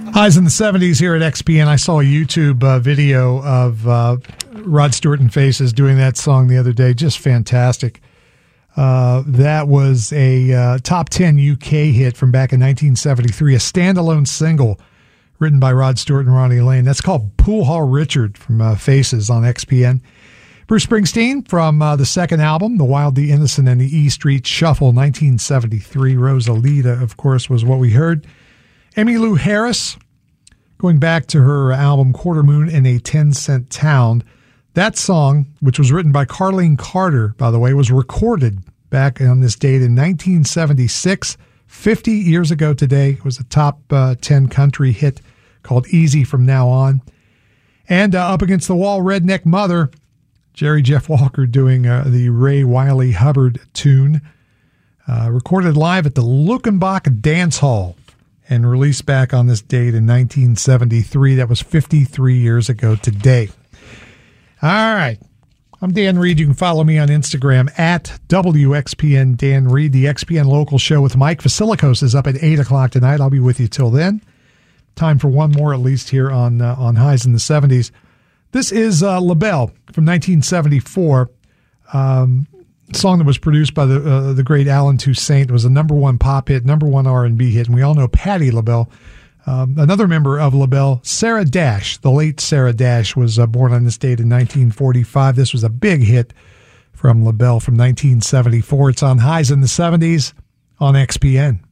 Highs in the 70s here at XPN. I saw a YouTube video of Rod Stewart and Faces doing that song the other day. Just fantastic. That was a top 10 UK hit from back in 1973, a standalone single written by Rod Stewart and Ronnie Lane. That's called Pool Hall Richard from Faces on XPN. Bruce Springsteen from the second album, The Wild, the Innocent, and the E Street Shuffle, 1973. Rosalita, of course, was what we heard. Emmylou Harris, going back to her album Quarter Moon in a 10-Cent Town. That song, which was written by Carlene Carter, by the way, was recorded back on this date in 1976, 50 years ago today. It was a top 10 country hit called Easy From Now On. And Up Against the Wall, Redneck Mother, Jerry Jeff Walker doing the Ray Wiley Hubbard tune, recorded live at the Luckenbach Dance Hall and released back on this date in 1973. That was 53 years ago today. All right. I'm Dan Reed. You can follow me on Instagram at WXPN Dan Reed. The XPN Local Show with Mike Vasilikos is up at 8 o'clock tonight. I'll be with you till then. Time for one more at least here on Highs in the 70s. This is LaBelle from 1974. Song that was produced by the great Alan Toussaint. It was a number one pop hit, number one R&B hit, and we all know Patti LaBelle. Another member of LaBelle, Sarah Dash, the late Sarah Dash, was born on this date in 1945. This was a big hit from LaBelle from 1974. It's on Highs in the 70s on XPN.